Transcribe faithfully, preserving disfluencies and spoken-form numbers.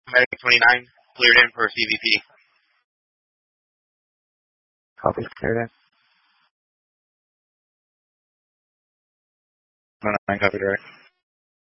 Medic twenty-nine, cleared in for C V P. Copy, cleared in. one oh nine, copy direct.